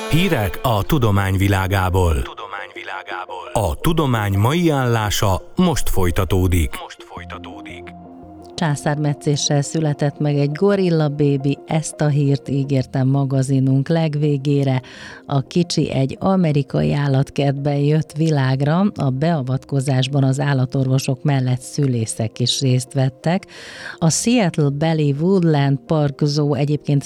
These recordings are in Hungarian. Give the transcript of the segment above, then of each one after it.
Hírek a tudomány világából. A tudomány mai állása most folytatódik. Császármetszéssel született meg egy gorilla bébi, ezt a hírt ígértem magazinunk legvégére. A kicsi egy amerikai állatkertben jött világra, a beavatkozásban az állatorvosok mellett szülészek is részt vettek. A Seattle Beli Woodland Park Zoo egyébként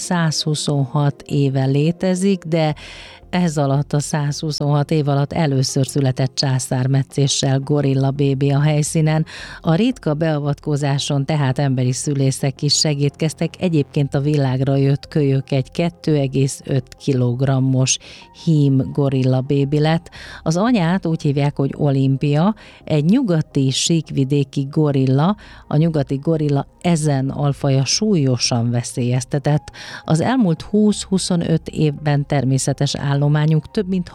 126 éve létezik, de ez alatt a 126 év alatt először született császármetszéssel gorilla bébi a helyszínen. A ritka beavatkozáson tehát emberi szülészek is segítkeztek, egyébként a világra jött kölyök egy 2,5 kg-os hím gorilla bébi lett. Az anyát úgy hívják, hogy Olimpia, egy nyugati síkvidéki gorilla, a nyugati gorilla ezen alfaja súlyosan veszélyeztetett. Az elmúlt 20-25 évben természetes állományuk több mint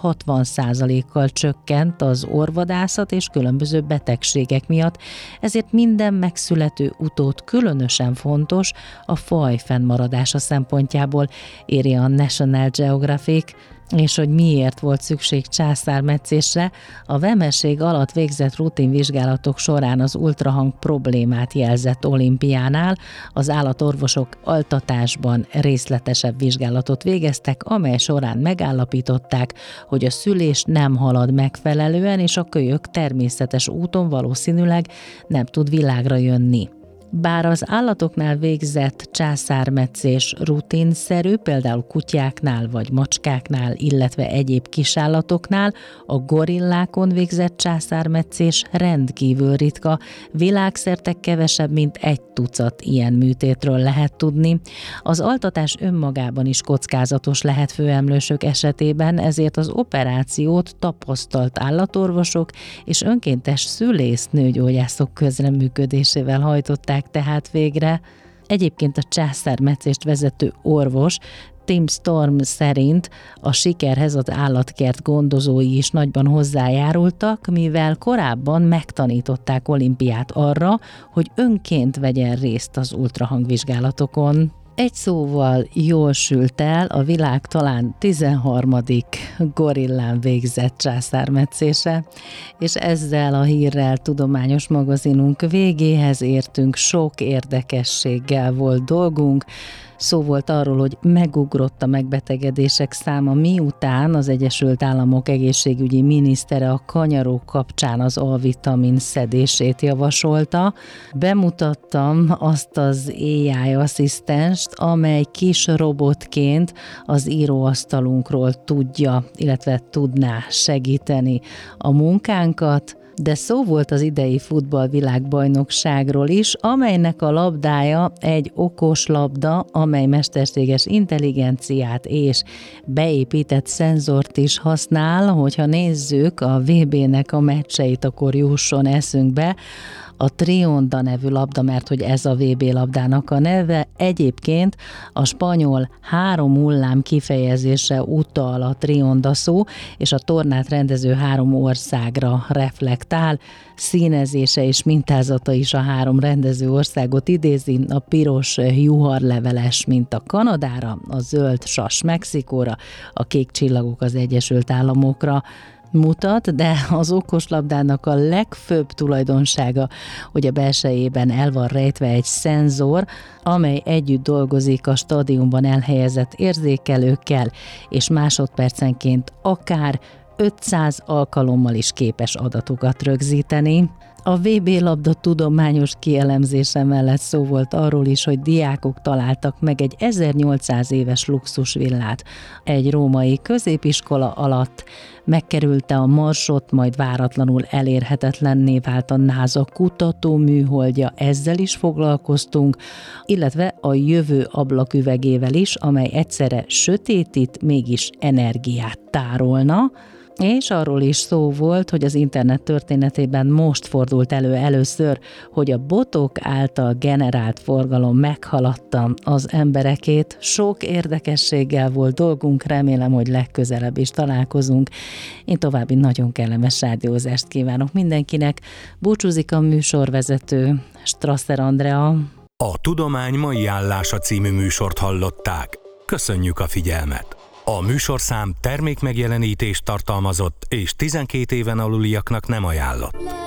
60%-kal csökkent az orvadászat és különböző betegségek miatt, ezért minden megszülető utód különösen fontos a faj fennmaradása szempontjából, írja a National Geographic. És hogy miért volt szükség császármetszésre, a vemesség alatt végzett rutinvizsgálatok során az ultrahang problémát jelzett Olimpiánál, az állatorvosok altatásban részletesebb vizsgálatot végeztek, amely során megállapították, hogy a szülés nem halad megfelelően, és a kölyök természetes úton valószínűleg nem tud világra jönni. Bár az állatoknál végzett császármetszés rutinszerű, például kutyáknál vagy macskáknál, illetve egyéb kisállatoknál, a gorillákon végzett császármetszés rendkívül ritka, világszerte kevesebb, mint 1 tucat ilyen műtétről lehet tudni. Az altatás önmagában is kockázatos lehet főemlősök esetében, ezért az operációt tapasztalt állatorvosok és önkéntes szülésznőgyógyászok közreműködésével hajtották tehát végre. Egyébként a császármetszést vezető orvos Tim Storm szerint a sikerhez az állatkert gondozói is nagyban hozzájárultak, mivel korábban megtanították Olimpiát arra, hogy önként vegyen részt az ultrahangvizsgálatokon. Egy szóval jól sült el a világ talán 13. gorillán végzett császármetszése, és ezzel a hírrel tudományos magazinunk végéhez értünk, sok érdekességgel volt dolgunk. Szó volt arról, hogy megugrott a megbetegedések száma, miután az Egyesült Államok egészségügyi minisztere a kanyaró kapcsán az A-vitamin szedését javasolta. Bemutattam azt az AI asszisztenst, amely kis robotként az íróasztalunkról tudja, illetve tudná segíteni a munkánkat. De szó volt az idei futballvilágbajnokságról is, amelynek a labdája egy okos labda, amely mesterséges intelligenciát és beépített szenzort is használ. Hogyha nézzük a VB-nek a meccseit, akkor jusson eszünkbe a Trionda nevű labda, mert hogy ez a VB labdának a neve. Egyébként a spanyol 3 hullám kifejezése utal a Trionda szó, és a tornát rendező 3 országra reflektál. Színezése és mintázata is a 3 rendező országot idézi, a piros juharleveles minta Kanadára, a zöld sas Mexikóra, a kék csillagok az Egyesült Államokra mutat, de az okoslabdának a legfőbb tulajdonsága, hogy a belsejében el van rejtve egy szenzor, amely együtt dolgozik a stadionban elhelyezett érzékelőkkel, és másodpercenként akár 500 alkalommal is képes adatokat rögzíteni. A VB labda tudományos kielemzése mellett szó volt arról is, hogy diákok találtak meg egy 1800 éves luxusvillát egy római középiskola alatt, megkerülte a Marsot, majd váratlanul elérhetetlenné vált a NASA kutató műholdja, ezzel is foglalkoztunk, illetve a jövő ablaküvegével is, amely egyszerre sötétít, mégis energiát tárolna. És arról is szó volt, hogy az internet történetében most fordult elő először, hogy a botok által generált forgalom meghaladta az emberekét. Sok érdekességgel volt dolgunk, remélem, hogy legközelebb is találkozunk. Én további nagyon kellemes rádiózást kívánok mindenkinek. Búcsúzik a műsorvezető, Strasser Andrea. A Tudomány mai állása című műsort hallották. Köszönjük a figyelmet! A műsorszám termékmegjelenítést tartalmazott és 12 éven aluliaknak nem ajánlott.